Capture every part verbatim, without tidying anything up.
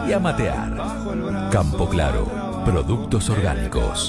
y a matear. Campo Claro, productos orgánicos.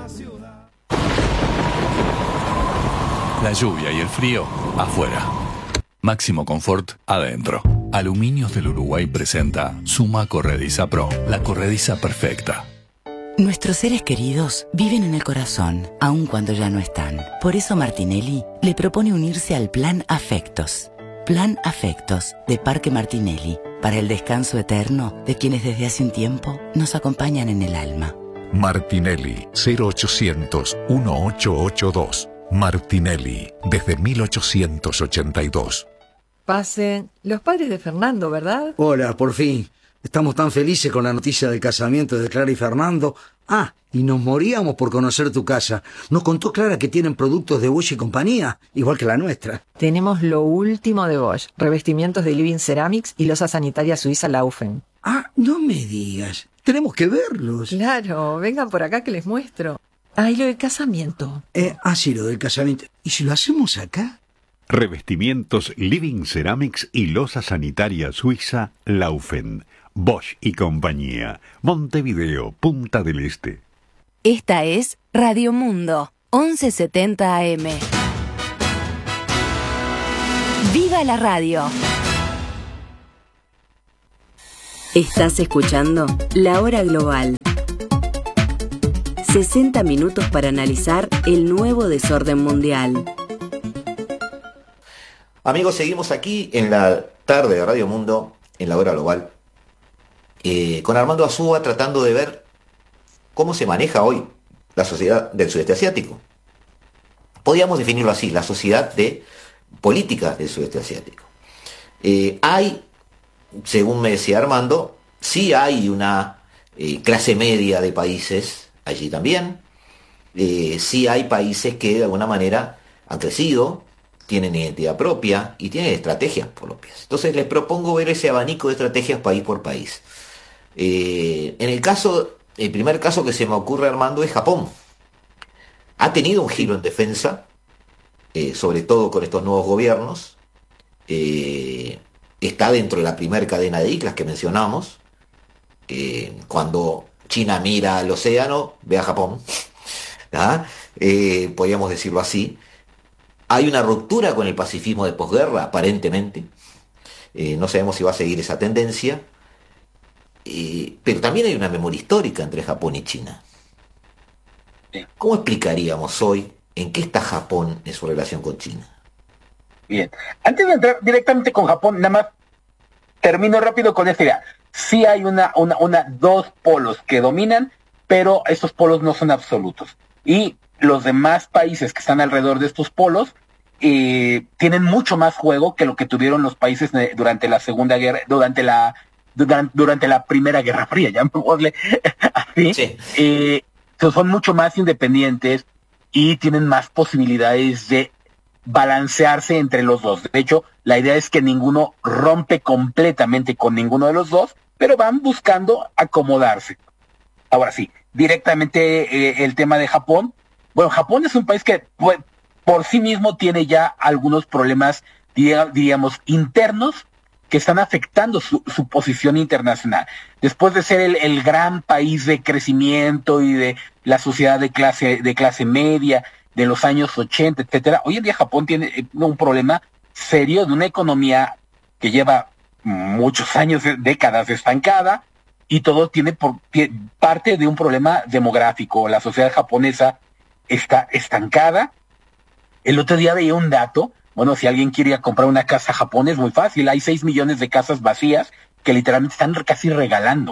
La lluvia y el frío, afuera. Máximo confort, adentro. Aluminios del Uruguay presenta Suma Corrediza Pro, la corrediza perfecta. Nuestros seres queridos viven en el corazón, aun cuando ya no están. Por eso Martinelli le propone unirse al Plan Afectos. Plan Afectos de Parque Martinelli, para el descanso eterno de quienes desde hace un tiempo nos acompañan en el alma. Martinelli, cero ochocientos, dieciocho ochenta y dos. Martinelli, desde mil ochocientos ochenta y dos. Pasen. Los padres de Fernando, ¿verdad? Hola, por fin. Estamos tan felices con la noticia del casamiento de Clara y Fernando. Ah, y nos moríamos por conocer tu casa. Nos contó Clara que tienen productos de Bosch y compañía, igual que la nuestra. Tenemos lo último de Bosch. Revestimientos de Living Ceramics y losa sanitaria suiza Laufen. Ah, no me digas. Tenemos que verlos. Claro, vengan por acá que les muestro. Ah, y lo del casamiento. Eh, ah, sí, lo del casamiento. ¿Y si lo hacemos acá? Revestimientos Living Ceramics y losa sanitaria suiza Laufen. Bosch y compañía. Montevideo, Punta del Este. Esta es Radio Mundo, once setenta A M. ¡Viva la radio! Estás escuchando La Hora Global. sesenta minutos para analizar el nuevo desorden mundial. Amigos, seguimos aquí en la tarde de Radio Mundo, en La Hora Global, eh, con Armando Azúa tratando de ver cómo se maneja hoy la sociedad del sudeste asiático. Podríamos definirlo así, la sociedad de política del sudeste asiático. Eh, hay, según me decía Armando, sí hay una eh, clase media de países allí también. Eh, sí hay países que de alguna manera han crecido, tienen identidad propia y tienen estrategias propias. Entonces les propongo ver ese abanico de estrategias país por país. Eh, en el caso, el primer caso que se me ocurre, Armando, es Japón. Ha tenido un giro en defensa, eh, sobre todo con estos nuevos gobiernos. Eh, está dentro de la primera cadena de islas que mencionamos. Eh, cuando China mira al océano, ve a Japón. ¿Ah? Eh, podríamos decirlo así. Hay una ruptura con el pacifismo de posguerra, aparentemente. Eh, no sabemos si va a seguir esa tendencia. Eh, pero también hay una memoria histórica entre Japón y China. ¿Cómo explicaríamos hoy en qué está Japón en su relación con China? Bien. Antes de entrar directamente con Japón, nada más termino rápido con esta idea. Sí hay una, una, una, dos polos que dominan, pero esos polos no son absolutos. Y los demás países que están alrededor de estos polos eh, tienen mucho más juego que lo que tuvieron los países de, durante la Segunda Guerra, durante la durante, durante la Primera Guerra Fría, llamémosle así. Sí. Eh, son mucho más independientes y tienen más posibilidades de balancearse entre los dos. De hecho, la idea es que ninguno rompe completamente con ninguno de los dos, pero van buscando acomodarse. Ahora sí, directamente eh, el tema de Japón. Bueno, Japón es un país que pues, por sí mismo tiene ya algunos problemas, diríamos, internos que están afectando su, su posición internacional. Después de ser el, el gran país de crecimiento y de la sociedad de clase, de clase media de los años ochenta, etcétera, hoy en día Japón tiene un problema serio de una economía que lleva muchos años, décadas estancada, y todo tiene por, parte de un problema demográfico. La sociedad japonesa está estancada. El otro día veía un dato. Bueno, si alguien quiere ir a comprar una casa japonesa, es muy fácil. Hay seis millones de casas vacías que literalmente están casi regalando.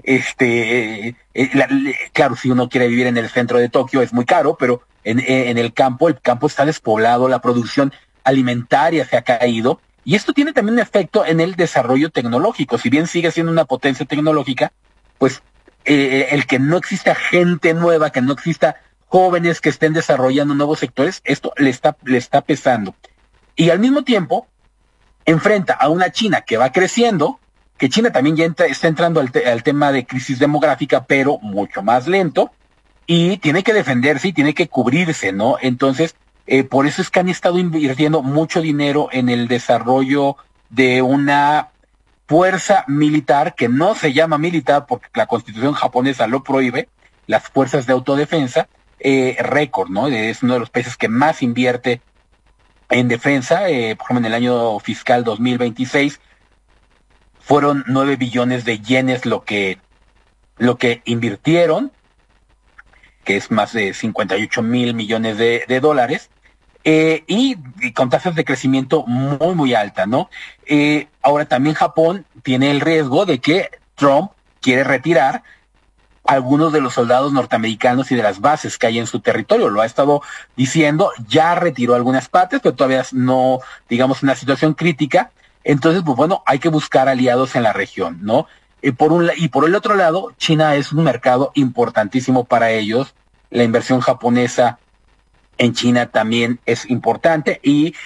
Este, eh, eh, la, le, claro, si uno quiere vivir en el centro de Tokio es muy caro, pero en, eh, en el campo, el campo está despoblado, la producción alimentaria se ha caído. Y esto tiene también un efecto en el desarrollo tecnológico. Si bien sigue siendo una potencia tecnológica, pues eh, el que no exista gente nueva, que no exista jóvenes que estén desarrollando nuevos sectores, esto le está, le está pesando. Y al mismo tiempo, enfrenta a una China que va creciendo, que China también ya entra, está entrando al, te, al tema de crisis demográfica, pero mucho más lento, y tiene que defenderse y tiene que cubrirse, ¿no? Entonces, eh, por eso es que han estado invirtiendo mucho dinero en el desarrollo de una fuerza militar que no se llama militar porque la constitución japonesa lo prohíbe, las fuerzas de autodefensa, eh, récord, ¿no? Es uno de los países que más invierte en defensa, eh, por ejemplo, en el año fiscal dos mil veintiséis fueron nueve billones de yenes lo que, lo que invirtieron, que es más de cincuenta y ocho mil millones de, de dólares, eh, y, y con tasas de crecimiento muy, muy alta, ¿no? Eh, ahora también Japón tiene el riesgo de que Trump quiere retirar algunos de los soldados norteamericanos y de las bases que hay en su territorio. Lo ha estado diciendo, ya retiró algunas partes, pero todavía no, digamos, una situación crítica. Entonces, pues bueno, hay que buscar aliados en la región, ¿no? Y por un, y por el otro lado, China es un mercado importantísimo para ellos. La inversión japonesa en China también es importante y,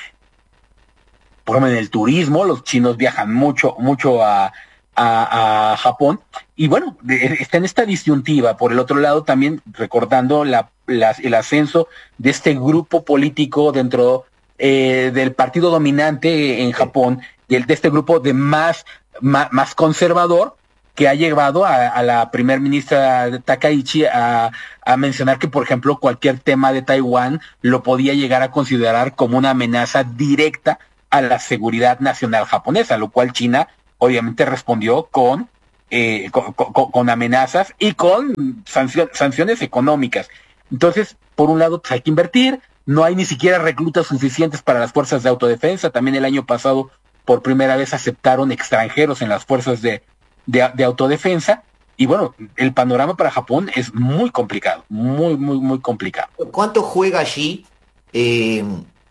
por ejemplo, en el turismo, los chinos viajan mucho, mucho a, a, a Japón. Y bueno, está en esta disyuntiva. Por el otro lado, también recordando la, la, el ascenso de este grupo político dentro eh, del partido dominante en Japón, de, de este grupo de más, más, más conservador, que ha llevado a, a la primer ministra Takaichi a, a mencionar que, por ejemplo, cualquier tema de Taiwán lo podía llegar a considerar como una amenaza directa a la seguridad nacional japonesa, lo cual China obviamente respondió con, eh, con, con, con amenazas y con sancio, sanciones económicas. Entonces, por un lado, pues hay que invertir, no hay ni siquiera reclutas suficientes para las fuerzas de autodefensa. También el año pasado, por primera vez, aceptaron extranjeros en las fuerzas de De, de autodefensa, y bueno, el panorama para Japón es muy complicado, muy, muy, muy complicado. ¿Cuánto juega allí? Eh,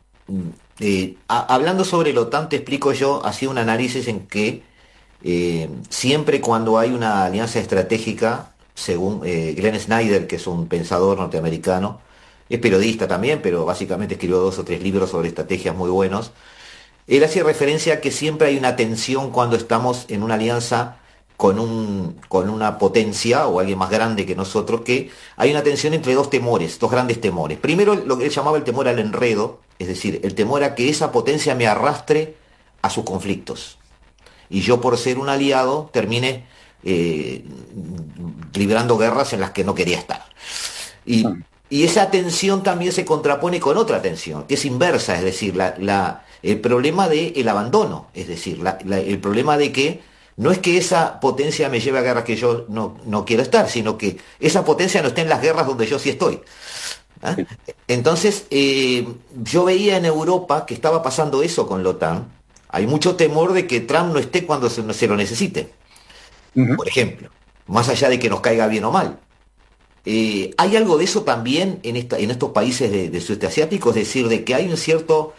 eh, a, hablando sobre la OTAN, te explico yo, hacía un análisis en que eh, siempre cuando hay una alianza estratégica, según eh, Glenn Snyder, que es un pensador norteamericano, es periodista también, pero básicamente escribió dos o tres libros sobre estrategias muy buenos, él hacía referencia a que siempre hay una tensión cuando estamos en una alianza con un con una potencia o alguien más grande que nosotros, que hay una tensión entre dos temores, dos grandes temores. Primero, lo que él llamaba el temor al enredo, es decir, el temor a que esa potencia me arrastre a sus conflictos. Y yo, por ser un aliado, termine eh, librando guerras en las que no quería estar. Y, y esa tensión también se contrapone con otra tensión, que es inversa, es decir, la, la, el problema del abandono, es decir, la, la, el problema de que no es que esa potencia me lleve a guerras que yo no, no quiero estar, sino que esa potencia no esté en las guerras donde yo sí estoy. ¿Ah? Entonces, eh, yo veía en Europa que estaba pasando eso con la OTAN. Hay mucho temor de que Trump no esté cuando se, se lo necesite. Uh-huh. Por ejemplo, más allá de que nos caiga bien o mal. Eh, ¿Hay algo de eso también en, esta, en estos países de, de sudeste asiático? Es decir, de que hay un cierto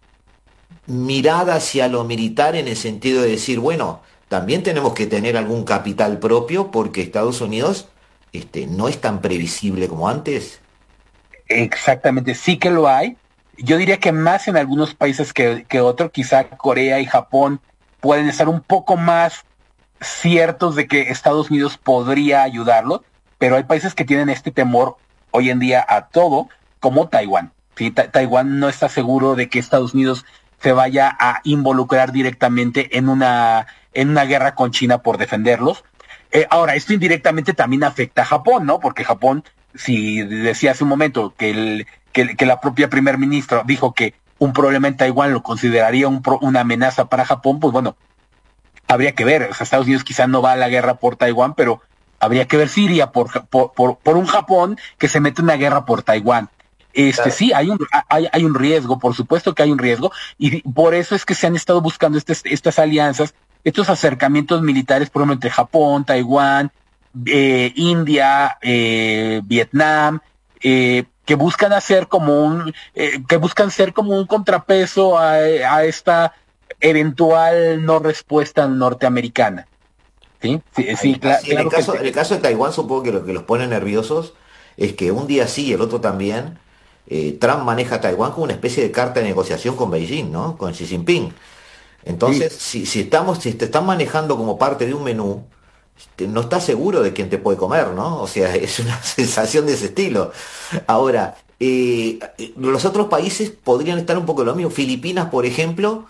mirada hacia lo militar en el sentido de decir, bueno, también tenemos que tener algún capital propio porque Estados Unidos este, no es tan previsible como antes. Exactamente, sí que lo hay. Yo diría que más en algunos países que, que otros, quizá Corea y Japón pueden estar un poco más ciertos de que Estados Unidos podría ayudarlos, pero hay países que tienen este temor hoy en día a todo, como Taiwán. ¿Sí? Ta- Taiwán no está seguro de que Estados Unidos se vaya a involucrar directamente en una en una guerra con China por defenderlos. Eh, ahora, esto indirectamente también afecta a Japón, ¿no? Porque Japón, si decía hace un momento que, el, que, que la propia primer ministra dijo que un problema en Taiwán lo consideraría un pro, una amenaza para Japón, pues bueno, habría que ver. O sea, Estados Unidos quizás no va a la guerra por Taiwán, pero habría que ver si iría por, por, por, por un Japón que se mete en una guerra por Taiwán. Este, claro. Sí, hay un, hay, hay un riesgo, por supuesto que hay un riesgo, y por eso es que se han estado buscando estas, estas alianzas, estos acercamientos militares, por ejemplo, entre Japón, Taiwán, eh, India, eh, Vietnam, eh, que buscan hacer como un, eh, que buscan ser como un contrapeso a, a esta eventual no respuesta norteamericana. Sí, sí, sí, Ahí, cla- sí en, claro el caso, que... en el caso de Taiwán, supongo que lo que los pone nerviosos es que un día sí y el otro también, eh, Trump maneja a Taiwán como una especie de carta de negociación con Beijing, ¿no? Con Xi Jinping. Entonces, sí. si, si estamos, si te están manejando como parte de un menú, no estás seguro de quién te puede comer, ¿no? O sea, es una sensación de ese estilo. Ahora, eh, los otros países podrían estar un poco lo mismo. Filipinas, por ejemplo,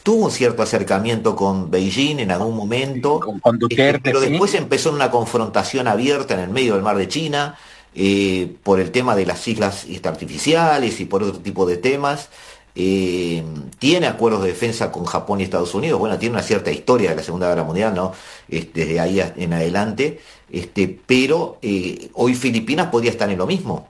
tuvo un cierto acercamiento con Beijing en algún momento, con, con Duterte, este, pero ¿sí? después empezó una confrontación abierta en el medio del mar de China, eh, por el tema de las islas este, artificiales y por otro tipo de temas. Eh, tiene acuerdos de defensa con Japón y Estados Unidos, bueno, tiene una cierta historia de la Segunda Guerra Mundial, ¿no? Este, desde ahí en adelante, este, pero eh, hoy Filipinas podría estar en lo mismo.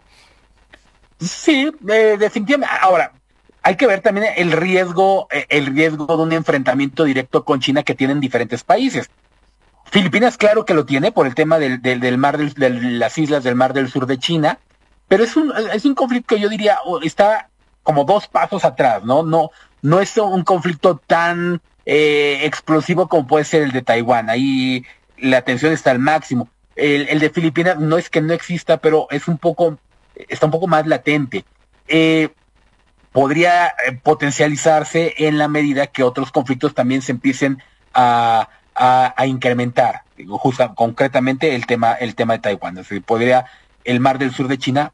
Sí, eh, definitivamente. Ahora, hay que ver también el riesgo, eh, el riesgo de un enfrentamiento directo con China que tienen diferentes países. Filipinas, claro que lo tiene por el tema del, del, del mar del, de las islas del mar del sur de China, pero es un, es un conflicto que yo diría está como dos pasos atrás, ¿no? No, no es un conflicto tan eh, explosivo como puede ser el de Taiwán. Ahí la tensión está al máximo. El, el de Filipinas no es que no exista, pero es un poco, está un poco más latente. Eh, podría potencializarse en la medida que otros conflictos también se empiecen a, a, a incrementar. Digo, justo, concretamente el tema, el tema de Taiwán. Es decir, podría el mar del sur de China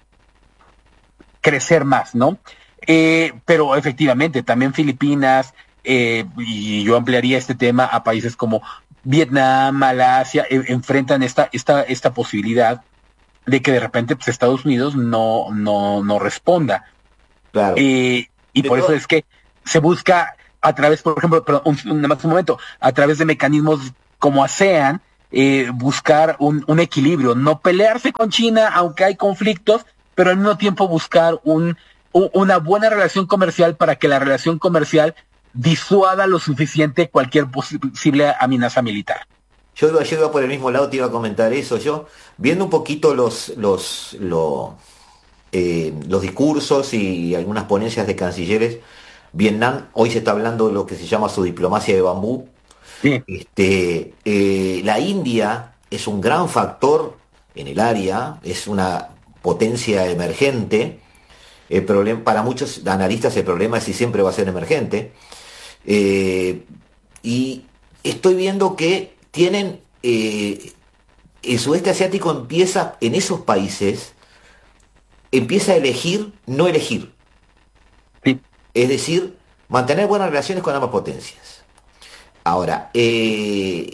crecer más, ¿no? Eh, pero efectivamente, también Filipinas, eh, y yo ampliaría este tema a países como Vietnam, Malasia, eh, enfrentan esta, esta, esta posibilidad de que de repente pues, Estados Unidos no, no, no responda. Claro. Eh, y por eso es que se busca a través, por ejemplo, perdón, un, un, un momento, a través de mecanismos como ASEAN, eh, buscar un, un equilibrio, no pelearse con China, aunque hay conflictos, pero al mismo tiempo buscar un una buena relación comercial para que la relación comercial disuada lo suficiente cualquier posible amenaza militar. Yo iba, yo iba por el mismo lado, te iba a comentar eso. Yo, viendo un poquito los los los, eh, los discursos y algunas ponencias de cancilleres, Vietnam, hoy se está hablando de lo que se llama su diplomacia de bambú. Sí. Este, eh, la India es un gran factor en el área, es una potencia emergente. El problema, para muchos analistas el problema es si siempre va a ser emergente. Eh, y estoy viendo que tienen, eh, el sudeste asiático empieza, en esos países, empieza a elegir, no elegir. Sí. Es decir, mantener buenas relaciones con ambas potencias. Ahora, eh,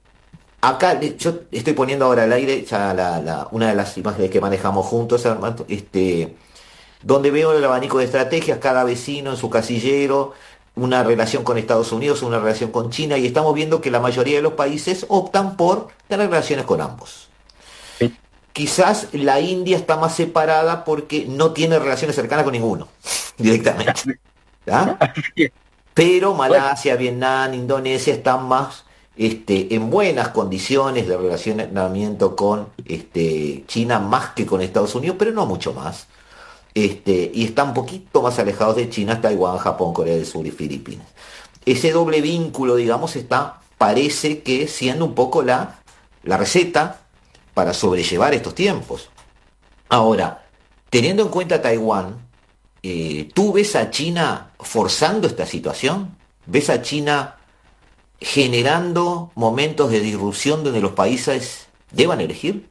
acá yo estoy poniendo ahora al aire ya la, la, una de las imágenes que manejamos juntos, este... donde veo el abanico de estrategias, cada vecino en su casillero, una relación con Estados Unidos, una relación con China, y estamos viendo que la mayoría de los países optan por tener relaciones con ambos. Sí. Quizás la India está más separada porque no tiene relaciones cercanas con ninguno, directamente. ¿Ah? Pero Malasia, Vietnam, Indonesia están más este, en buenas condiciones de relacionamiento con este, China, más que con Estados Unidos, pero no mucho más. Este, y están un poquito más alejados de China, Taiwán, Japón, Corea del Sur y Filipinas. Ese doble vínculo, digamos, está, parece que siendo un poco la, la receta para sobrellevar estos tiempos. Ahora, teniendo en cuenta Taiwán, eh, ¿tú ves a China forzando esta situación? ¿Ves a China generando momentos de disrupción donde los países deban elegir?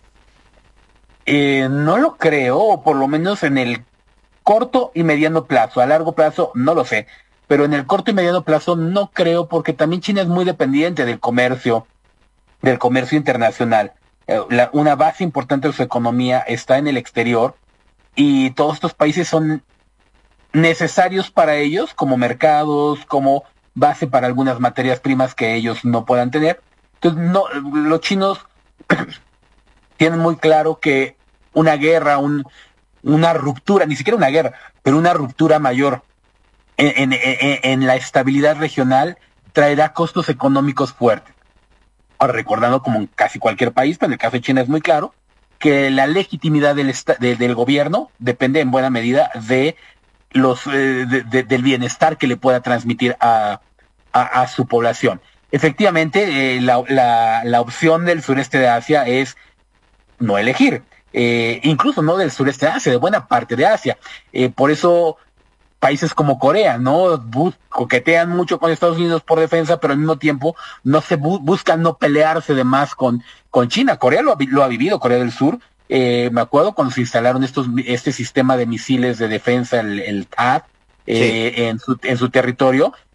Eh, no lo creo, o por lo menos en el corto y mediano plazo. A largo plazo no lo sé, pero en el corto y mediano plazo no creo, porque también China es muy dependiente del comercio, del comercio internacional. Eh, la, una base importante de su economía está en el exterior, y todos estos países son necesarios para ellos como mercados, como base para algunas materias primas que ellos no puedan tener. Entonces, no, los chinos tienen muy claro que una guerra, un, una ruptura, ni siquiera una guerra, pero una ruptura mayor en, en, en, en la estabilidad regional traerá costos económicos fuertes. Ahora, recordando, como en casi cualquier país, pero en el caso de China es muy claro, que la legitimidad del, de, del gobierno depende en buena medida de los eh, de, de, del bienestar que le pueda transmitir a, a, a su población. Efectivamente, eh, la, la, la opción del sureste de Asia es no elegir, eh, incluso no del sureste de Asia, de buena parte de Asia. Eh, por eso países como Corea, ¿no? Bus coquetean mucho con Estados Unidos por defensa, pero al mismo tiempo no se bu buscan no pelearse de más con, con China. Corea lo ha, lo ha vivido, Corea del Sur. Eh, me acuerdo cuando se instalaron estos este sistema de misiles de defensa, el, el T A D, eh, sí. en, su, en su territorio.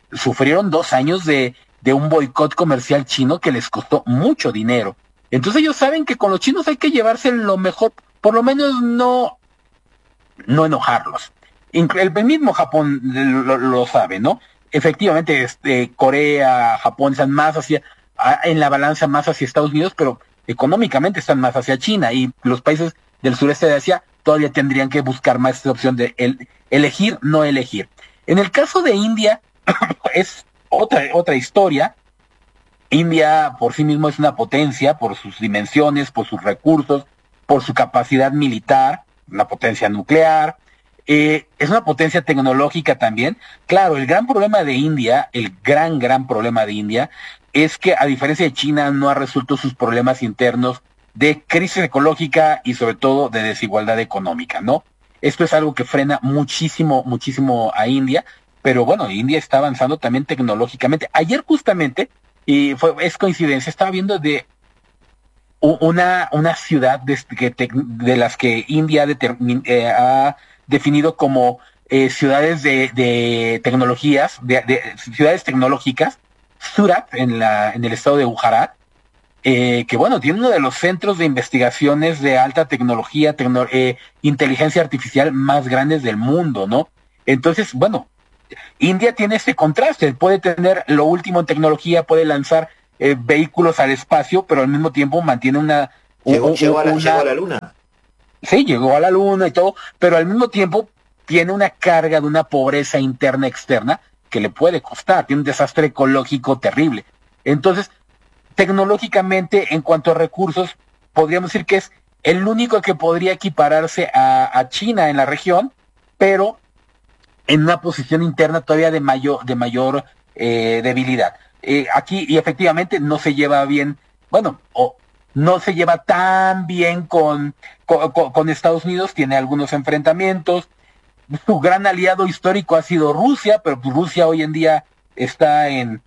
sufrieron dos años de, de un boicot comercial chino que les costó mucho dinero. Entonces ellos saben que con los chinos hay que llevarse lo mejor, por lo menos no, no enojarlos. El mismo Japón lo, lo sabe, ¿no? Efectivamente, este, Corea, Japón están más hacia, en la balanza más hacia Estados Unidos, pero económicamente están más hacia China, y los países del sureste de Asia todavía tendrían que buscar más esta opción de el, elegir, no elegir. En el caso de India, es otra, otra historia. India por sí mismo es una potencia, por sus dimensiones, por sus recursos, por su capacidad militar, una potencia nuclear, eh, es una potencia tecnológica también. Claro, el gran problema de India, el gran, gran problema de India, es que a diferencia de China no ha resuelto sus problemas internos de crisis ecológica y sobre todo de desigualdad económica, ¿no? Esto es algo que frena muchísimo, muchísimo a India, pero bueno, India está avanzando también tecnológicamente. Ayer justamente, y fue, es coincidencia, estaba viendo de una, una ciudad de, de las que India determin, eh, ha definido como eh, ciudades de, de tecnologías, de, de ciudades tecnológicas, Surat, en, la, en el estado de Gujarat, eh, que bueno, tiene uno de los centros de investigaciones de alta tecnología, tecno, eh, inteligencia artificial más grandes del mundo, ¿no? Entonces, bueno, India tiene este contraste, puede tener lo último en tecnología, puede lanzar eh, vehículos al espacio, pero al mismo tiempo mantiene una... Llegó, un, llegó, a la, una llegó a la luna. Sí, llegó a la luna y todo, pero al mismo tiempo tiene una carga de una pobreza interna externa que le puede costar, tiene un desastre ecológico terrible. Entonces, tecnológicamente, en cuanto a recursos, podríamos decir que es el único que podría equipararse a, a China en la región, pero en una posición interna todavía de mayor, de mayor eh, debilidad. Eh, aquí, y efectivamente, no se lleva bien, bueno, o no se lleva tan bien con, con, con Estados Unidos, tiene algunos enfrentamientos. Su gran aliado histórico ha sido Rusia, pero pues Rusia hoy en día está en...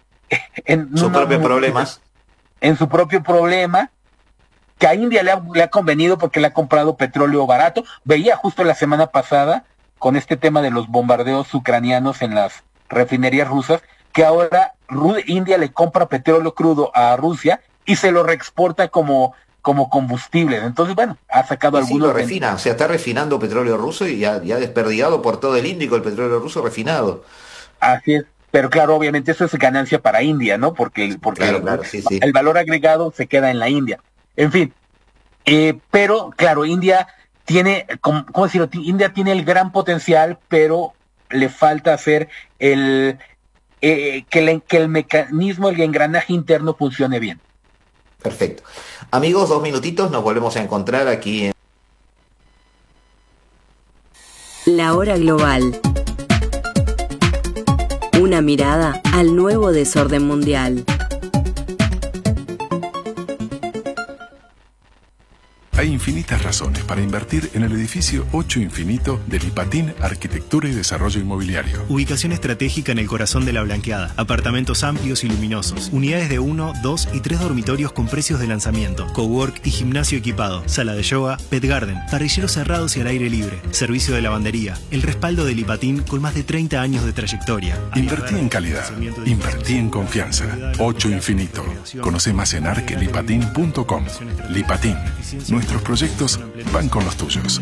en sus una, propios problemas. En su propio problema, que a India le ha, le ha convenido porque le ha comprado petróleo barato. Veía justo la semana pasada, con este tema de los bombardeos ucranianos en las refinerías rusas, que ahora India le compra petróleo crudo a Rusia y se lo reexporta como... como combustible. Entonces, bueno, ha sacado sí, algunos... lo refina, o sea, está refinando petróleo ruso y ya, ya desperdigado por todo el Índico el petróleo ruso refinado. Así es, pero claro, obviamente eso es ganancia para India, ¿no? Porque, porque claro, el, claro, sí, sí. el valor agregado se queda en la India. En fin, eh, pero claro, India tiene, ¿cómo, cómo decirlo? India tiene el gran potencial, pero le falta hacer el... Eh, que, le, que el mecanismo, el engranaje interno funcione bien. Perfecto. Amigos, dos minutitos, nos volvemos a encontrar aquí en... La hora global. Una mirada al nuevo desorden mundial. Hay infinitas razones para invertir en el edificio ocho Infinito de Lipatín Arquitectura y Desarrollo Inmobiliario. Ubicación estratégica en el corazón de la Blanqueada. Apartamentos amplios y luminosos. Unidades de uno, dos y tres dormitorios con precios de lanzamiento. Cowork y gimnasio equipado. Sala de yoga, pet garden. Parrilleros cerrados y al aire libre. Servicio de lavandería. El respaldo de Lipatín con más de treinta años de trayectoria. Invertí en calidad. Invertí en confianza. ocho Infinito. Conoce más en arquelipatín punto com. Lipatín. Nuestros proyectos van con los tuyos.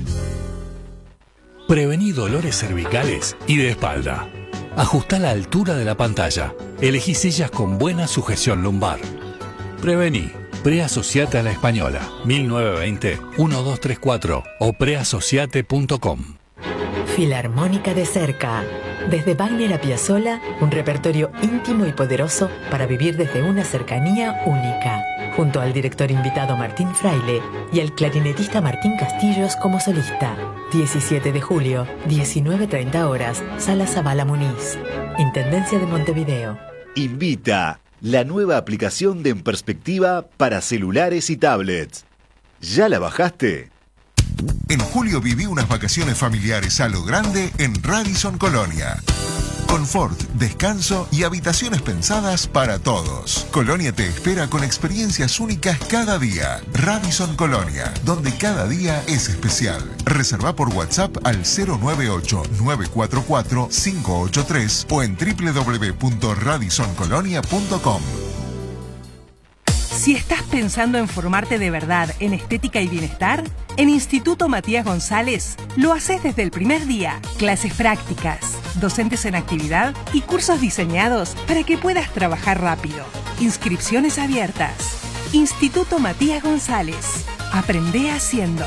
Prevení dolores cervicales y de espalda. Ajustá la altura de la pantalla. Elegí sillas con buena sujeción lumbar. Prevení. Preasociate a la Española. mil novecientos veinte, doce treinta y cuatro o preasociate punto com. Filarmónica de cerca. Desde Wagner a Piazzolla, un repertorio íntimo y poderoso para vivir desde una cercanía única. Junto al director invitado Martín Fraile y al clarinetista Martín Castillos como solista. diecisiete de julio, diecinueve treinta horas, Sala Zabala Muniz. Intendencia de Montevideo. Invita, la nueva aplicación de En Perspectiva para celulares y tablets. ¿Ya la bajaste? En julio viví unas vacaciones familiares a lo grande en Radisson Colonia. Confort, descanso y habitaciones pensadas para todos. Colonia te espera con experiencias únicas cada día. Radisson Colonia, donde cada día es especial. Reserva por WhatsApp al cero nueve ocho nueve cuatro cuatro cinco ocho tres o en doble u doble u doble u punto radisson colonia punto com. Si estás pensando en formarte de verdad en estética y bienestar, en Instituto Matías González lo haces desde el primer día. Clases prácticas, docentes en actividad y cursos diseñados para que puedas trabajar rápido. Inscripciones abiertas. Instituto Matías González. Aprende haciendo.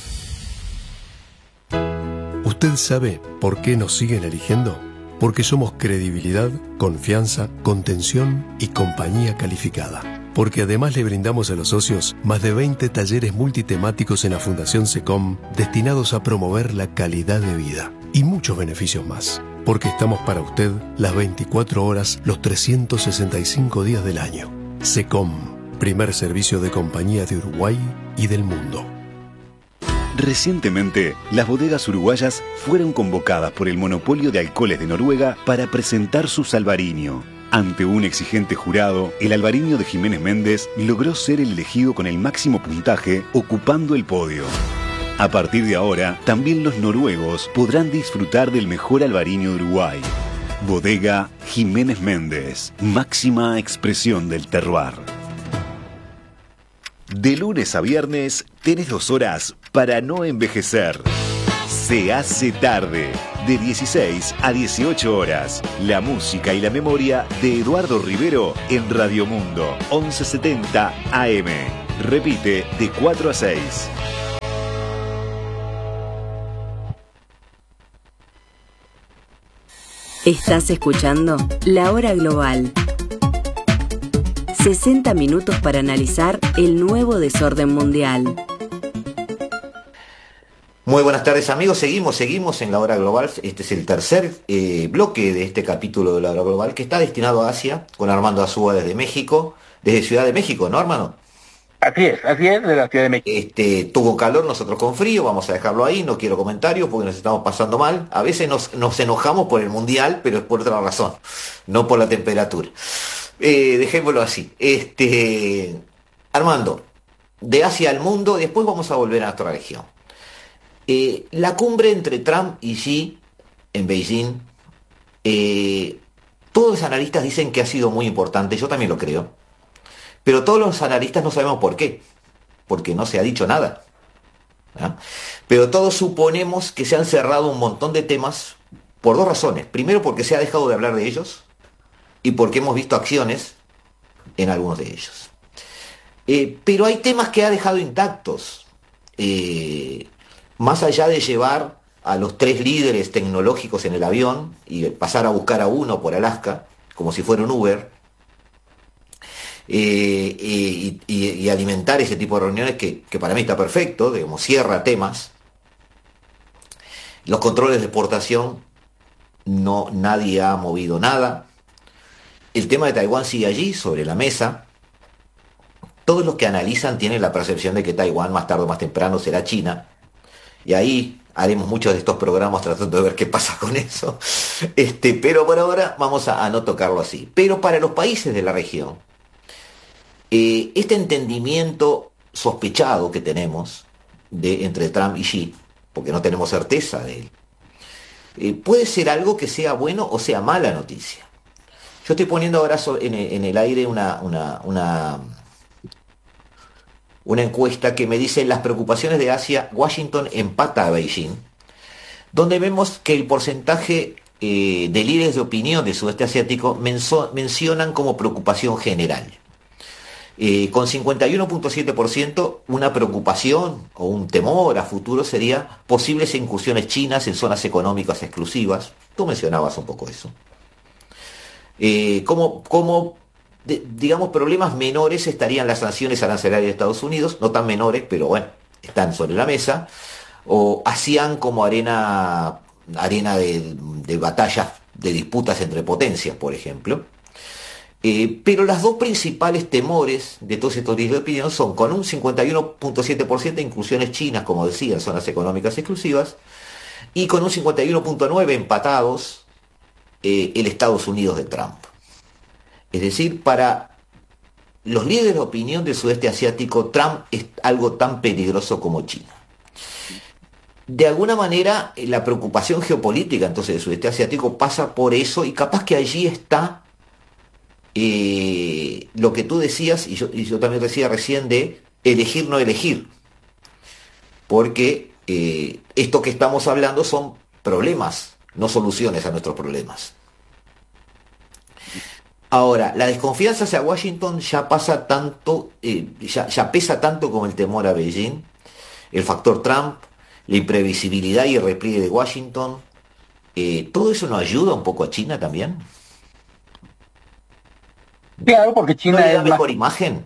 ¿Usted sabe por qué nos siguen eligiendo? Porque somos credibilidad, confianza, contención y compañía calificada. Porque además le brindamos a los socios más de veinte talleres multitemáticos en la Fundación SECOM destinados a promover la calidad de vida y muchos beneficios más. Porque estamos para usted las veinticuatro horas, los trescientos sesenta y cinco días del año. SECOM, primer servicio de compañía de Uruguay y del mundo. Recientemente, las bodegas uruguayas fueron convocadas por el monopolio de alcoholes de Noruega para presentar su Salvarinho. Ante un exigente jurado, el albariño de Jiménez Méndez logró ser el elegido con el máximo puntaje, ocupando el podio. A partir de ahora, también los noruegos podrán disfrutar del mejor albariño de Uruguay. Bodega Jiménez Méndez, máxima expresión del terroir. De lunes a viernes, tenés dos horas para no envejecer. Se hace tarde, de dieciséis a dieciocho horas. La música y la memoria de Eduardo Rivero en Radio Mundo, once setenta A M. Repite de cuatro a seis. Estás escuchando La Hora Global. sesenta minutos para analizar el nuevo desorden mundial. Muy buenas tardes amigos, seguimos, seguimos en La Hora Global. Este es el tercer eh, bloque de este capítulo de La Hora Global que está destinado a Asia, con Armando Azúa desde México, desde Ciudad de México, ¿no, hermano? Así es, así es, de la Ciudad de México. Este, tuvo calor, nosotros con frío, vamos a dejarlo ahí, no quiero comentarios porque nos estamos pasando mal. A veces nos, nos enojamos por el mundial, pero es por otra razón, no por la temperatura. Eh, dejémoslo así. Este, Armando, de Asia al mundo, después vamos a volver a nuestra región. Eh, la cumbre entre Trump y Xi en Beijing, eh, todos los analistas dicen que ha sido muy importante, yo también lo creo, pero todos los analistas no sabemos por qué, porque no se ha dicho nada, ¿no? Pero todos suponemos que se han cerrado un montón de temas por dos razones. Primero, porque se ha dejado de hablar de ellos y porque hemos visto acciones en algunos de ellos. Eh, pero hay temas que ha dejado intactos. Eh, Más allá de llevar a los tres líderes tecnológicos en el avión y pasar a buscar a uno por Alaska, como si fuera un Uber, eh, y, y, y alimentar ese tipo de reuniones que, que para mí está perfecto, digamos, cierra temas. Los controles de exportación, no, nadie ha movido nada. El tema de Taiwán sigue allí, sobre la mesa. Todos los que analizan tienen la percepción de que Taiwán más tarde o más temprano será China. Y ahí haremos muchos de estos programas tratando de ver qué pasa con eso. Este, pero por ahora vamos a, a no tocarlo así. Pero para los países de la región, eh, este entendimiento sospechado que tenemos de, entre Trump y Xi, porque no tenemos certeza de él, eh, puede ser algo que sea bueno o sea mala noticia. Yo estoy poniendo ahora en el, en el aire una... una, una Una encuesta que me dice las preocupaciones de Asia, Washington empata a Beijing, donde vemos que el porcentaje eh, de líderes de opinión del sudeste asiático menso, mencionan como preocupación general. Eh, con cincuenta y uno punto siete por ciento, una preocupación o un temor a futuro sería posibles incursiones chinas en zonas económicas exclusivas. Tú mencionabas un poco eso. Eh, como... como De, digamos, problemas menores estarían las sanciones arancelarias de Estados Unidos, no tan menores, pero bueno, están sobre la mesa, o ASEAN como arena, arena de, de batallas, de disputas entre potencias, por ejemplo. Eh, pero las dos principales temores de todos estos líderes de opinión son, con un cincuenta y uno punto siete por ciento de inclusiones chinas, como decía, en zonas económicas exclusivas, y con un cincuenta y uno punto nueve por ciento empatados, eh, el Estados Unidos de Trump. Es decir, para los líderes de opinión del sudeste asiático, Trump es algo tan peligroso como China. De alguna manera, la preocupación geopolítica entonces del sudeste asiático pasa por eso, y capaz que allí está eh, lo que tú decías, y yo, y yo también decía recién, de elegir no elegir. Porque eh, esto que estamos hablando son problemas, no soluciones a nuestros problemas. Ahora, la desconfianza hacia Washington ya pasa tanto, eh, ya, ya pesa tanto como el temor a Beijing, el factor Trump, la imprevisibilidad y el repliegue de Washington. Eh, ¿Todo eso nos ayuda un poco a China también? Claro, porque China ¿No le da es mejor más... imagen?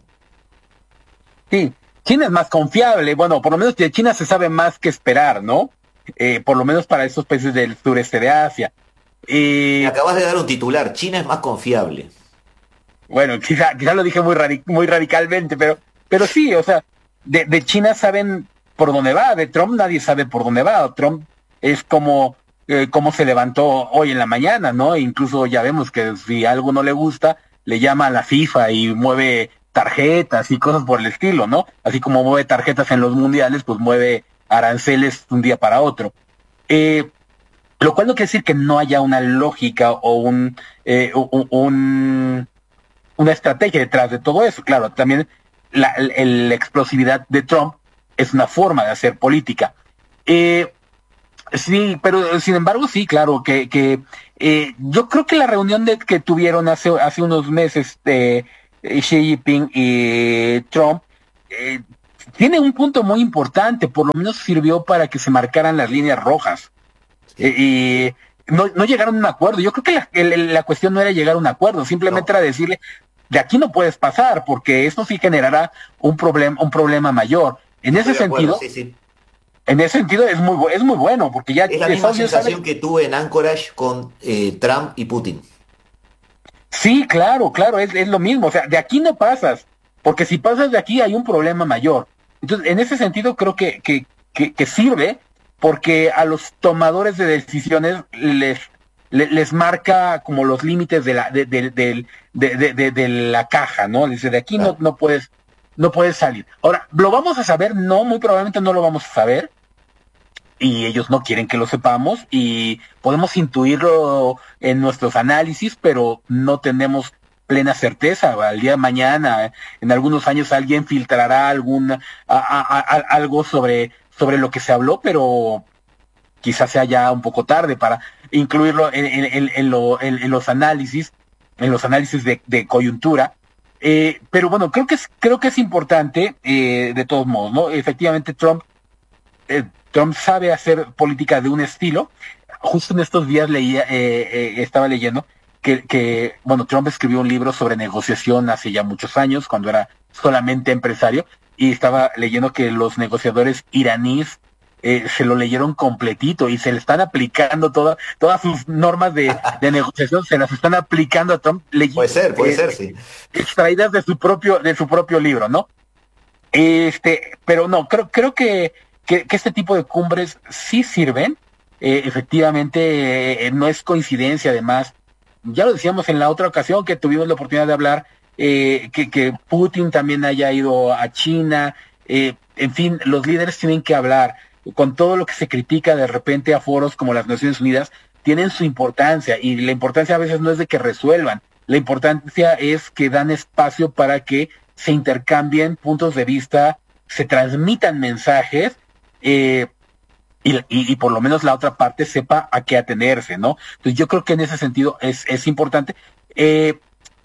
Sí, China es más confiable. Bueno, por lo menos de China se sabe más que esperar, ¿no? Eh, por lo menos para esos países del sureste de Asia. Eh, Me acabas de dar un titular, China es más confiable. Bueno, quizá, quizá lo dije muy, radic muy radicalmente, pero, pero sí, o sea, de, de China saben por dónde va, de Trump nadie sabe por dónde va. Trump es como, eh, como se levantó hoy en la mañana, ¿no? E incluso ya vemos que si algo no le gusta, le llama a la FIFA y mueve tarjetas y cosas por el estilo, ¿no? Así como mueve tarjetas en los mundiales, pues mueve aranceles un día para otro. Eh, lo cual no quiere decir que no haya una lógica o un, eh, un, un una estrategia detrás de todo eso. Claro, también la, la, la explosividad de Trump es una forma de hacer política. Eh, sí, pero sin embargo, sí, claro, que, que eh, yo creo que la reunión de, que tuvieron hace, hace unos meses de eh, Xi Jinping y Trump eh, tiene un punto muy importante, por lo menos sirvió para que se marcaran las líneas rojas. Sí. Eh, y no, no llegaron a un acuerdo. Yo creo que la, la, la cuestión no era llegar a un acuerdo, simplemente no. Era decirle, de aquí no puedes pasar, porque esto sí generará un problema, un problema mayor. En ese sentido, sí, sí. En ese sentido es muy es muy bueno, porque ya es la misma sensación sabe... que tuve en Anchorage con eh, Trump y Putin. Sí, claro, claro, es, es lo mismo. O sea, de aquí no pasas, porque si pasas de aquí hay un problema mayor. Entonces, en ese sentido creo que que, que, que sirve, porque a los tomadores de decisiones les les, les marca como los límites de la de, de, de, de, de, de, de la caja, ¿no? Dice, de aquí no no puedes no puedes salir. Ahora, ¿lo vamos a saber? No, muy probablemente no lo vamos a saber. Y ellos no quieren que lo sepamos. Y podemos intuirlo en nuestros análisis, pero no tenemos plena certeza. Al día de mañana, en algunos años, alguien filtrará alguna, a, a, a, algo sobre, sobre lo que se habló, pero quizás sea ya un poco tarde para incluirlo en, en, en, en, lo, en, en los análisis, en los análisis de, de coyuntura. Eh, pero bueno, creo que es, creo que es importante, eh, de todos modos, ¿no? Efectivamente, Trump, eh, Trump sabe hacer política de un estilo. Justo en estos días leía, eh, eh, estaba leyendo que, que, bueno, Trump escribió un libro sobre negociación hace ya muchos años, cuando era solamente empresario, y estaba leyendo que los negociadores iraníes Eh, se lo leyeron completito y se le están aplicando toda, todas sus normas de, de negociación, se las están aplicando a Trump. Puede ser, puede eh, ser, sí. Extraídas de su propio, de su propio libro, ¿no? Este, pero no, creo, creo que, que, que este tipo de cumbres sí sirven. Eh, efectivamente, eh, no es coincidencia, además. Ya lo decíamos en la otra ocasión que tuvimos la oportunidad de hablar, eh, que, que Putin también haya ido a China. Eh, en fin, los líderes tienen que hablar. Con todo lo que se critica de repente a foros como las Naciones Unidas, tienen su importancia, y la importancia a veces no es de que resuelvan, la importancia es que dan espacio para que se intercambien puntos de vista, se transmitan mensajes, eh, y, y, y por lo menos la otra parte sepa a qué atenerse, ¿no? Entonces yo creo que en ese sentido es, es importante. Eh,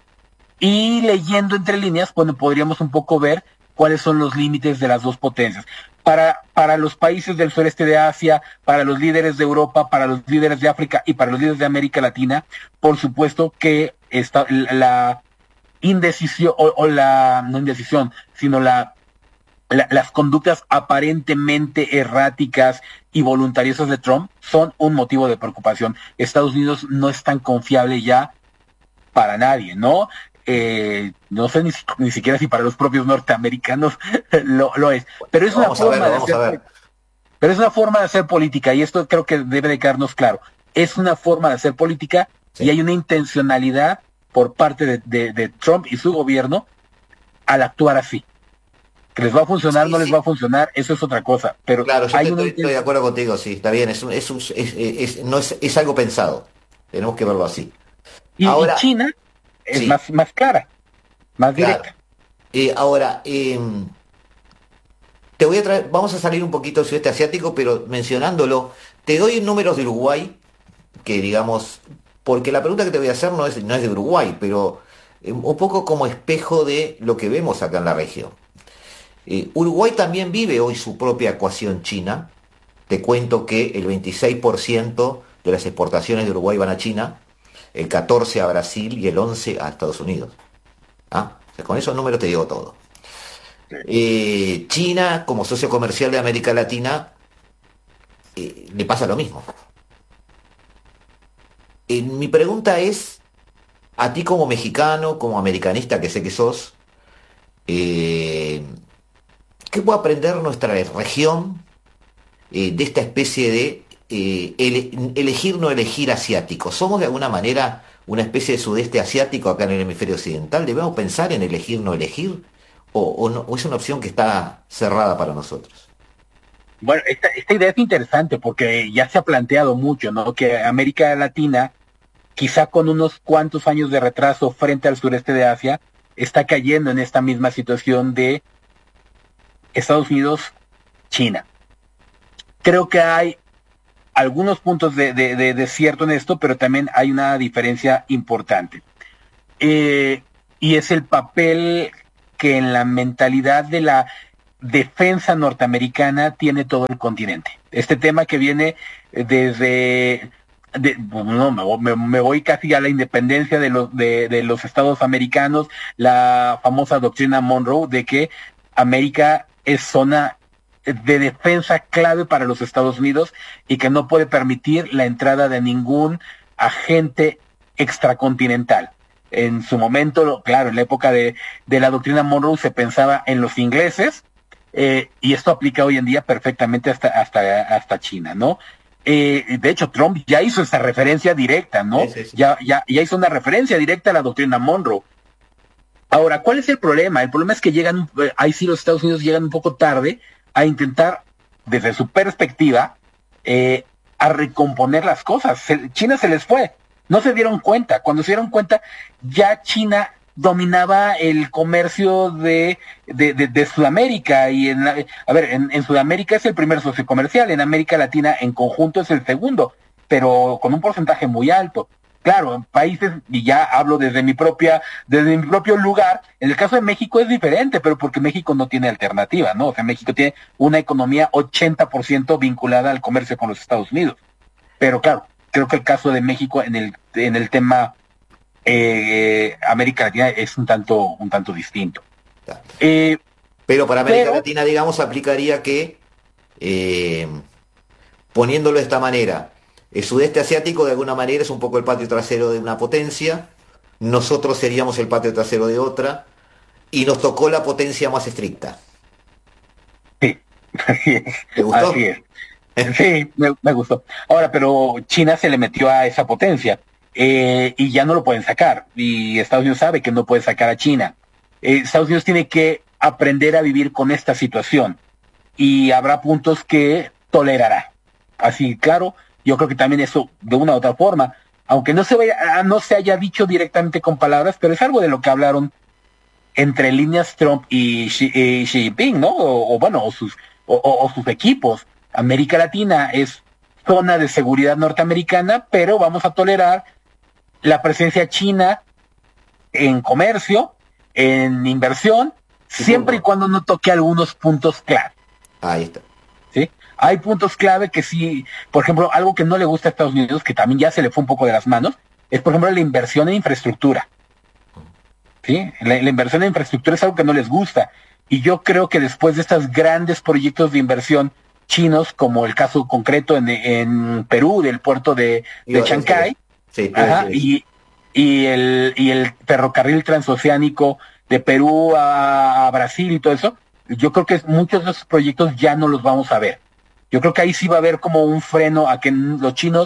y leyendo entre líneas, bueno, podríamos un poco ver cuáles son los límites de las dos potencias. Para, para los países del sureste de Asia, para los líderes de Europa, para los líderes de África y para los líderes de América Latina, por supuesto que esta, la indecisión, o, o la, no indecisión, sino la, la, las conductas aparentemente erráticas y voluntariosas de Trump son un motivo de preocupación. Estados Unidos no es tan confiable ya para nadie, ¿no? Eh, no sé ni, ni siquiera si para los propios norteamericanos lo, lo es, pero es una forma de hacer, pero es una forma de hacer política, y esto creo que debe de quedarnos claro. Es una forma de hacer política Sí. Y hay una intencionalidad por parte de, de, de Trump y su gobierno al actuar así. Que les va a funcionar, sí, no sí. les va a funcionar, eso es otra cosa. Pero claro, yo hay estoy, una... estoy de acuerdo contigo, sí, está bien, es, un, es, un, es, es, es, no es, es algo pensado. Tenemos que verlo así. Y, ahora, y China es sí. más, más clara, más claro. directa. Eh, ahora, eh, te voy a traer, vamos a salir un poquito del sudeste asiático, pero mencionándolo, te doy números de Uruguay, que digamos, porque la pregunta que te voy a hacer no es, no es de Uruguay, pero eh, un poco como espejo de lo que vemos acá en la región. Eh, Uruguay también vive hoy su propia ecuación china. Te cuento que el veintiséis por ciento de las exportaciones de Uruguay van a China, el catorce por ciento a Brasil y el once por ciento a Estados Unidos. ¿Ah? O sea, con esos números te digo todo. Eh, China, como socio comercial de América Latina, eh, le pasa lo mismo. Eh, mi pregunta es, a ti como mexicano, como americanista que sé que sos, eh, ¿qué puede aprender nuestra región eh, de esta especie de eh, ele elegir no elegir asiático? ¿Somos de alguna manera una especie de sudeste asiático acá en el hemisferio occidental? ¿Debemos pensar en elegir no elegir? ¿O, o, no, o es una opción que está cerrada para nosotros? Bueno, esta, esta idea es interesante porque ya se ha planteado mucho, ¿no? Que América Latina, quizá con unos cuantos años de retraso frente al sureste de Asia, está cayendo en esta misma situación de Estados Unidos, China. Creo que hay algunos puntos de, de, de, de cierto en esto, pero también hay una diferencia importante. Eh, y es el papel que en la mentalidad de la defensa norteamericana tiene todo el continente. Este tema que viene desde... De, no, me, me voy casi a la independencia de los, de, de los estados americanos, la famosa doctrina Monroe de que América es zona de defensa clave para los Estados Unidos y que no puede permitir la entrada de ningún agente extracontinental. En su momento, claro, en la época de, de la doctrina Monroe se pensaba en los ingleses, eh, y esto aplica hoy en día perfectamente hasta, hasta, hasta China, ¿no? Eh, de hecho, Trump ya hizo esa referencia directa, ¿no? Sí, sí, sí. Ya, ya, ya hizo una referencia directa a la doctrina Monroe. Ahora, ¿cuál es el problema? El problema es que llegan, ahí sí los Estados Unidos llegan un poco tarde a intentar, desde su perspectiva, eh, a recomponer las cosas. Se, China se les fue, no se dieron cuenta. Cuando se dieron cuenta, ya China dominaba el comercio de, de, de, de Sudamérica. Y en la, a ver, en, en Sudamérica es el primer socio comercial, en América Latina en conjunto es el segundo, pero con un porcentaje muy alto. Claro, en países, y ya hablo desde mi propia, desde mi propio lugar, en el caso de México es diferente, pero porque México no tiene alternativa, ¿no? O sea, México tiene una economía ochenta por ciento vinculada al comercio con los Estados Unidos. Pero claro, creo que el caso de México en el, en el tema eh, América Latina es un tanto, un tanto distinto. Eh, pero para América pero, Latina, digamos, aplicaría que, eh, poniéndolo de esta manera, el sudeste asiático de alguna manera es un poco el patio trasero de una potencia, nosotros seríamos el patio trasero de otra, y nos tocó la potencia más estricta. Sí, así es. ¿Te gustó? Así es. Sí, me, me gustó. Ahora, pero China se le metió a esa potencia, eh, y ya no lo pueden sacar, y Estados Unidos sabe que no puede sacar a China. Eh, Estados Unidos tiene que aprender a vivir con esta situación, y habrá puntos que tolerará. Así, claro, yo creo que también eso, de una u otra forma, aunque no se vaya, no se haya dicho directamente con palabras, pero es algo de lo que hablaron entre líneas Trump y Xi, y Xi Jinping, ¿no? O, o bueno, o sus, o, o sus equipos. América Latina es zona de seguridad norteamericana, pero vamos a tolerar la presencia china en comercio, en inversión, siempre y cuando no toque algunos puntos clave. Ahí está. ¿Sí? Hay puntos clave que sí, por ejemplo, algo que no le gusta a Estados Unidos, que también ya se le fue un poco de las manos, es por ejemplo la inversión en infraestructura. ¿Sí? La, la inversión en infraestructura es algo que no les gusta. Y yo creo que después de estos grandes proyectos de inversión chinos, como el caso concreto en, en Perú, del puerto de, de Chancay, sí, ajá, y, y, el, y el ferrocarril transoceánico de Perú a, a Brasil y todo eso, yo creo que muchos de esos proyectos ya no los vamos a ver. Yo creo que ahí sí va a haber como un freno a que los chinos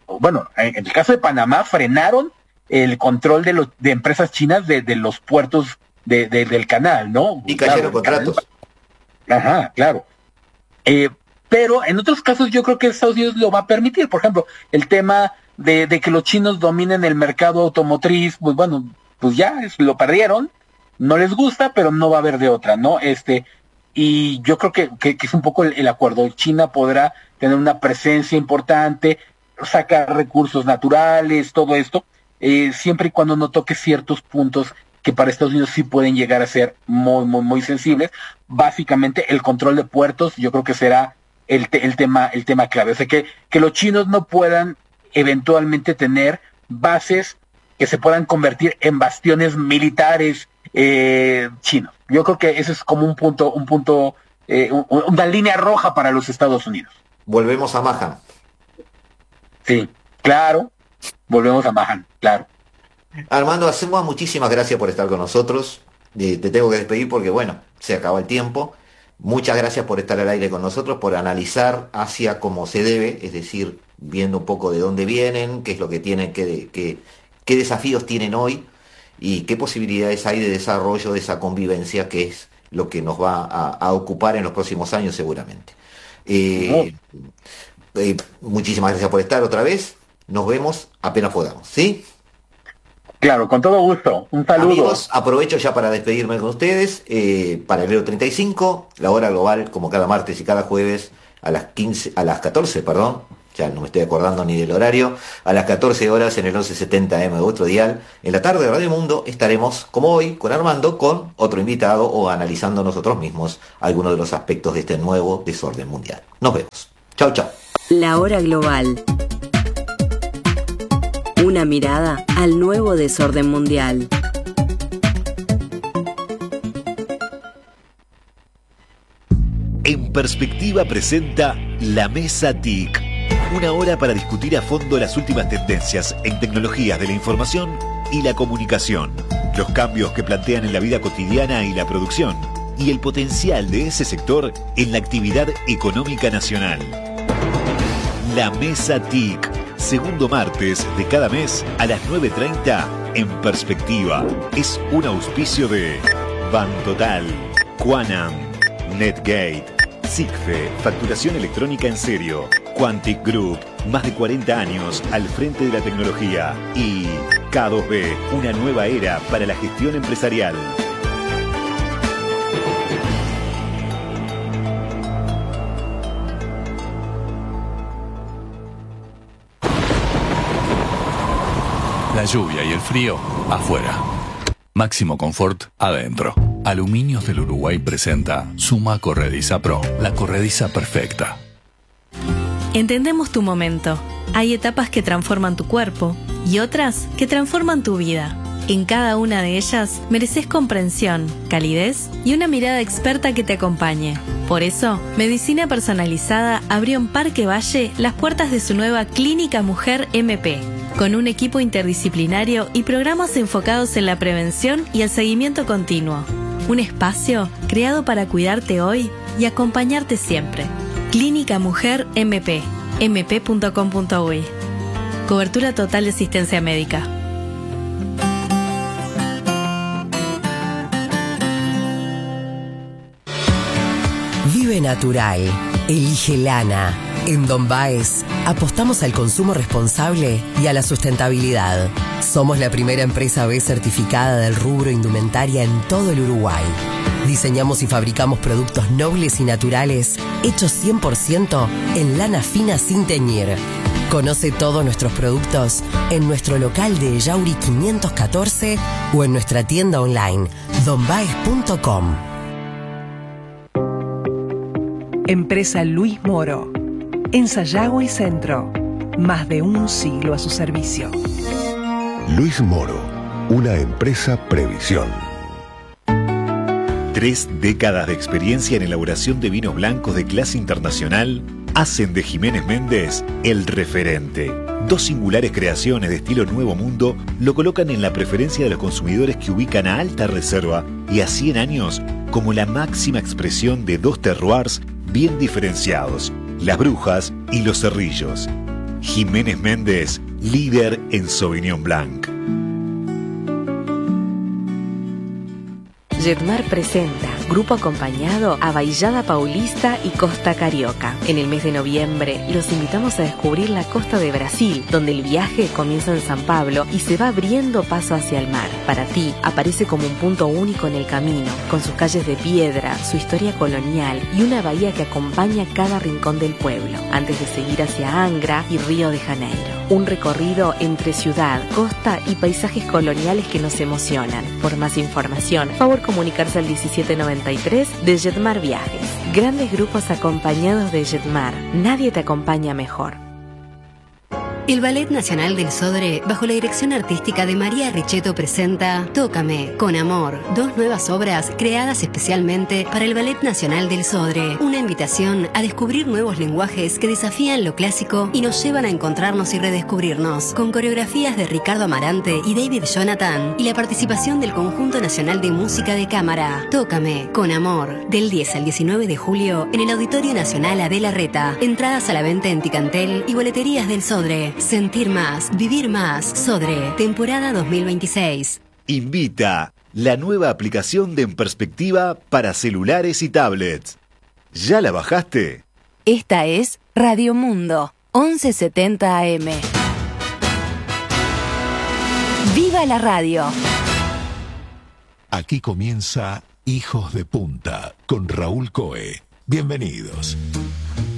bueno, en el caso de Panamá frenaron el control de, los, de empresas chinas de, de los puertos de, de, del canal, ¿no? Y cayeron claro, contratos. Ajá, claro. Eh, pero en otros casos yo creo que Estados Unidos lo va a permitir. Por ejemplo, el tema de, de que los chinos dominen el mercado automotriz, pues bueno, pues ya es, lo perdieron, no les gusta, pero no va a haber de otra, ¿no? Este, y yo creo que, que, que es un poco el, el acuerdo. China podrá tener una presencia importante, sacar recursos naturales, todo esto, eh, siempre y cuando no toque ciertos puntos que para Estados Unidos sí pueden llegar a ser muy, muy, muy sensibles. Básicamente el control de puertos, yo creo que será el, te, el tema, el tema clave. O sea, que, que los chinos no puedan eventualmente tener bases que se puedan convertir en bastiones militares eh, chinos. Yo creo que ese es como un punto, un punto, eh, un, una línea roja para los Estados Unidos. Volvemos a Mahan. Sí, claro, volvemos a Mahan, claro. Armando Azúa, muchísimas gracias por estar con nosotros. Eh, te tengo que despedir porque, bueno, se acaba el tiempo. Muchas gracias por estar al aire con nosotros, por analizar Asia como se debe, es decir, viendo un poco de dónde vienen, qué es lo que tienen, qué, qué, qué desafíos tienen hoy y qué posibilidades hay de desarrollo de esa convivencia, que es lo que nos va a, a ocupar en los próximos años seguramente. Eh, eh, muchísimas gracias por estar otra vez. Nos vemos apenas podamos, ¿sí? Claro, con todo gusto. Un saludo. Amigos, aprovecho ya para despedirme con ustedes. Eh, Paralelo treinta y cinco, la hora global, como cada martes y cada jueves, a las quince, a las catorce, perdón. Ya no me estoy acordando ni del horario. A las catorce horas en el once setenta eme de otro dial. En la tarde de Radio Mundo estaremos, como hoy, con Armando, con otro invitado o analizando nosotros mismos algunos de los aspectos de este nuevo desorden mundial. Nos vemos. Chau, chau. La hora global. Una mirada al nuevo desorden mundial. En Perspectiva presenta La Mesa T I C. Una hora para discutir a fondo las últimas tendencias en tecnologías de la información y la comunicación, los cambios que plantean en la vida cotidiana y la producción, y el potencial de ese sector en la actividad económica nacional. La Mesa T I C. Segundo martes de cada mes a las nueve treinta en Perspectiva. Es un auspicio de Bantotal, Quanam, Netgate, Sigfe, facturación electrónica en serio, Quantic Group, más de cuarenta años al frente de la tecnología, y K dos B, una nueva era para la gestión empresarial. La lluvia y el frío, afuera. Máximo confort, adentro. Aluminios del Uruguay presenta Suma Corrediza Pro, la corrediza perfecta. Entendemos tu momento. Hay etapas que transforman tu cuerpo y otras que transforman tu vida. En cada una de ellas mereces comprensión, calidez y una mirada experta que te acompañe. Por eso, Medicina Personalizada abrió en Parque Valle las puertas de su nueva Clínica Mujer M P, con un equipo interdisciplinario y programas enfocados en la prevención y el seguimiento continuo. Un espacio creado para cuidarte hoy y acompañarte siempre. Clínica Mujer M P, m p punto com punto u y. Cobertura total de asistencia médica. Vive natural. Elige lana. En Don Baez apostamos al consumo responsable y a la sustentabilidad. Somos la primera empresa B certificada del rubro indumentaria en todo el Uruguay. Diseñamos y fabricamos productos nobles y naturales hechos cien por ciento en lana fina sin teñir. Conoce todos nuestros productos en nuestro local de Yauri quinientos catorce o en nuestra tienda online don baez punto com. Empresa Luis Moro. En Sayago y Centro. Más de un siglo a su servicio. Luis Moro, una empresa Previsión. Tres décadas de experiencia en elaboración de vinos blancos de clase internacional hacen de Jiménez Méndez el referente. Dos singulares creaciones de estilo Nuevo Mundo lo colocan en la preferencia de los consumidores que ubican a Alta Reserva y a cien años como la máxima expresión de dos terroirs bien diferenciados, Las Brujas y Los Cerrillos. Jiménez Méndez, líder en Sauvignon Blanc. Jetmar presenta Grupo Acompañado a Baillada Paulista y Costa Carioca. En el mes de noviembre los invitamos a descubrir la costa de Brasil, donde el viaje comienza en San Pablo y se va abriendo paso hacia el mar. Para ti, aparece como un punto único en el camino, con sus calles de piedra, su historia colonial y una bahía que acompaña cada rincón del pueblo, antes de seguir hacia Angra y Río de Janeiro. Un recorrido entre ciudad, costa y paisajes coloniales que nos emocionan. Por más información, favor comunicarse al diecisiete noventa y tres de Jetmar Viajes. Grandes grupos acompañados de Jetmar. Nadie te acompaña mejor. El Ballet Nacional del Sodre, bajo la dirección artística de María Richetto, presenta Tócame, con amor, dos nuevas obras creadas especialmente para el Ballet Nacional del Sodre. Una invitación a descubrir nuevos lenguajes que desafían lo clásico y nos llevan a encontrarnos y redescubrirnos, con coreografías de Ricardo Amarante y David Jonathan y la participación del Conjunto Nacional de Música de Cámara. Tócame, con amor, del diez al diecinueve de julio en el Auditorio Nacional Adela Reta. Entradas a la venta en Ticantel y boleterías del Sodre. Sentir más, vivir más. Sodre, temporada dos mil veintiséis. Invita la nueva aplicación de En Perspectiva para celulares y tablets. ¿Ya la bajaste? Esta es Radio Mundo, once setenta A M. ¡Viva la radio! Aquí comienza Hijos de Punta con Raúl Coe. Bienvenidos.